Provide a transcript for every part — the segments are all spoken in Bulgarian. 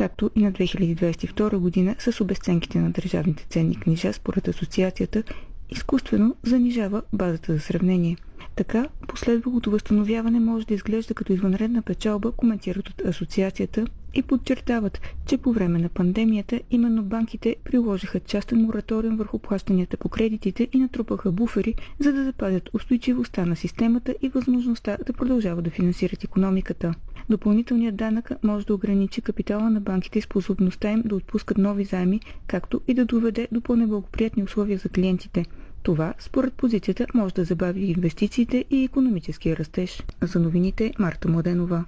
както и на 2022 година с обезценките на държавните ценни книжа, според асоциацията, изкуствено занижава базата за сравнение. Така, последвалото възстановяване може да изглежда като извънредна печалба, коментират от асоциацията и подчертават, че по време на пандемията именно банките приложиха частен мораториум върху плащанията по кредитите и натрупаха буфери, за да запазят устойчивостта на системата и възможността да продължават да финансират икономиката. Допълнителният данък може да ограничи капитала на банките и способността им да отпускат нови заеми, както и да доведе до по-неблагоприятни условия за клиентите. Това, според позицията, може да забави инвестициите и икономическия растеж. За новините Марта Младенова.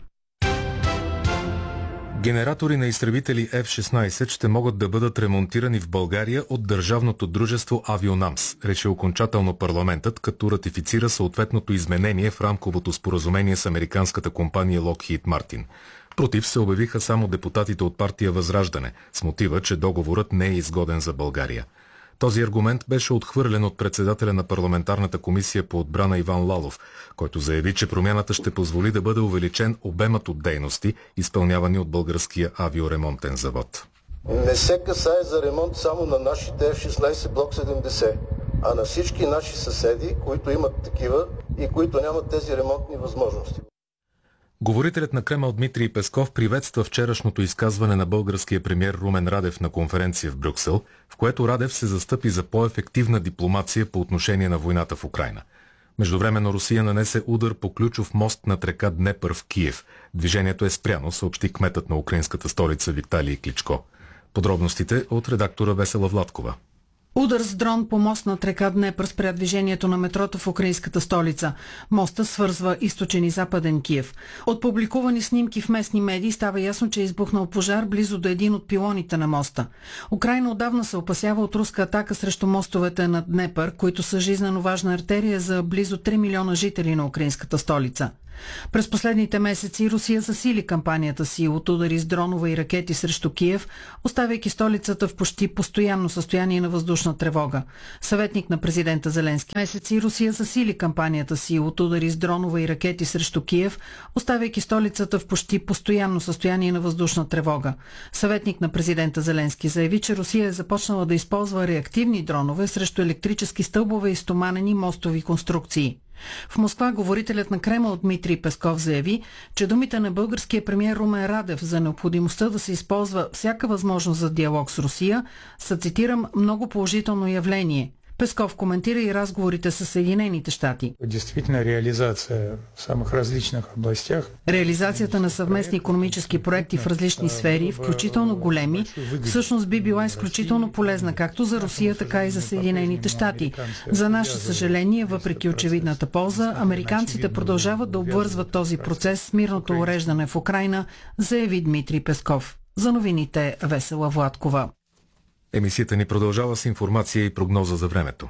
Генератори на изтребители F-16 ще могат да бъдат ремонтирани в България от държавното дружество Авионамс, реши окончателно парламентът, като ратифицира съответното изменение в рамковото споразумение с американската компания Lockheed Martin. Против се обявиха само депутатите от партия Възраждане, с мотива, че договорът не е изгоден за България. Този аргумент беше отхвърлен от председателя на парламентарната комисия по отбрана Иван Лалов, който заяви, че промяната ще позволи да бъде увеличен обемът от дейности, изпълнявани от българския авиоремонтен завод. Не се касае за ремонт само на нашите F-16 Block 70, а на всички наши съседи, които имат такива и които нямат тези ремонтни възможности. Говорителят на Кремъл Дмитрий Песков приветства вчерашното изказване на българския премиер Румен Радев на конференция в Брюксел, в което Радев се застъпи за по-ефективна дипломация по отношение на войната в Украйна. Междувременно Русия нанесе удар по ключов мост над река Днепър в Киев. Движението е спряно, съобщи кметът на украинската столица Виталий Кличко. Подробностите от редактора Весела Владкова. Удар с дрон по мост над река Днепър спря движението на метрото в украинската столица. Моста свързва източен и западен Киев. От публикувани снимки в местни медии става ясно, че е избухнал пожар близо до един от пилоните на моста. Украйна отдавна се опасява от руска атака срещу мостовете над Днепър, които са жизнено важна артерия за близо 3 милиона жители на украинската столица. През последните месеци Русия засили кампанията си от удари с дронове и ракети срещу Киев, оставяйки столицата в почти постоянно състояние на въздушна тревога. Съветник на президента Зеленски. Месеци Русия засили кампанията си от удари с дронове и ракети срещу Киев, оставяйки столицата в почти постоянно състояние на въздушна тревога. Съветник на президента Зеленски заяви, че Русия е започнала да използва реактивни дронове срещу електрически стълбове и стоманени мостови конструкции. В Москва говорителят на Кремъл Дмитрий Песков заяви, че думите на българския премиер Румен Радев за необходимостта да се използва всяка възможност за диалог с Русия са, цитирам, много положително явление. Песков коментира и разговорите с Съединените щати. Действително реализация в самых различных областях. Реализацията на съвместни икономически проекти в различни сфери, включително големи, всъщност би била изключително полезна както за Русия, така и за Съединените щати. За наше съжаление, въпреки очевидната полза, американците продължават да обвързват този процес с мирното уреждане в Украйна, заяви Дмитрий Песков. За новините Весела Владкова. Емисията ни продължава с информация и прогноза за времето.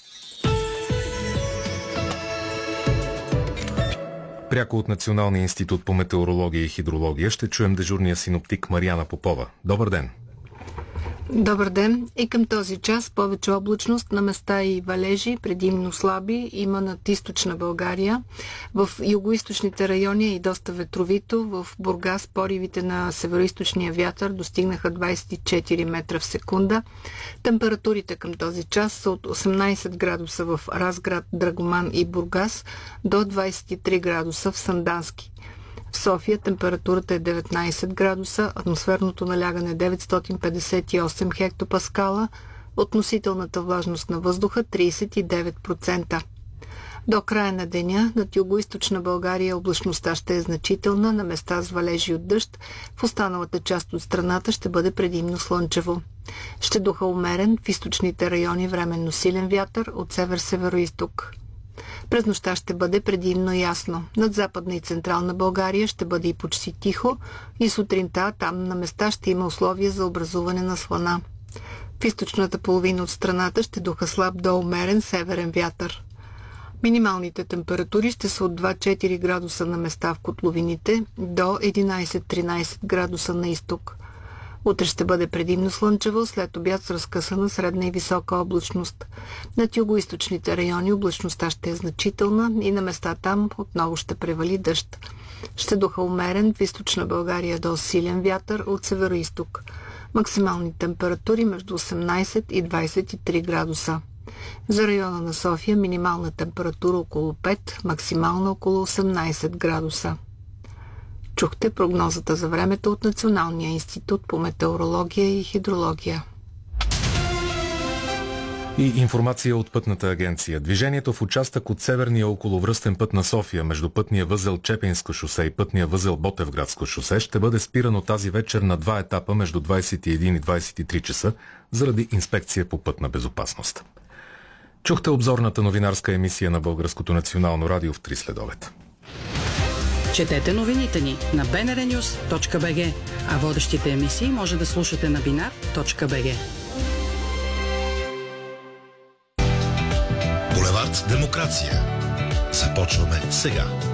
Пряко от Националния институт по метеорология и хидрология ще чуем дежурния синоптик Мариана Попова. Добър ден! Добър ден! И към този час повече облачност, на места и валежи, предимно слаби, има над източна България. В югоизточните райони е и доста ветровито. В Бургас поривите на североизточния вятър достигнаха 24 метра в секунда. Температурите към този час са от 18 градуса в Разград, Драгоман и Бургас до 23 градуса в Сандански. В София температурата е 19 градуса, атмосферното налягане 958 хектопаскала, относителната влажност на въздуха 39%. До края на деня над югоизточна България облачността ще е значителна, на места с валежи от дъжд, в останалата част от страната ще бъде предимно слънчево. Ще духа умерен, в източните райони временно силен вятър от север-североизток. През нощта ще бъде предимно ясно. Над западна и централна България ще бъде и почти тихо и сутринта там на места ще има условия за образуване на слана. В източната половина от страната ще духа слаб до умерен северен вятър. Минималните температури ще са от 2-4 градуса на места в котловините до 11-13 градуса на изток. Утре ще бъде предимно слънчево, след обяд с разкъсана средна и висока облачност. Над югоизточните райони облачността ще е значителна и на места там отново ще превали дъжд. Ще духа умерен в източна България до силен вятър от североизток. Максимални температури между 18 и 23 градуса. За района на София минимална температура около 5, максимална около 18 градуса. Чухте прогнозата за времето от Националния институт по метеорология и хидрология. И информация от Пътната агенция. Движението в участък от северния околовръстен път на София между пътния възел Чепинско шосе и пътния възел Ботевградско шосе ще бъде спирано тази вечер на 2 етапа между 21 и 23 часа заради инспекция по пътна безопасност. Чухте обзорната новинарска емисия на Българското национално радио в 3 следобед. Четете новините ни на bnrnews.bg, а водещите емисии може да слушате на binar.bg. Булевард Демокрация. Започваме сега.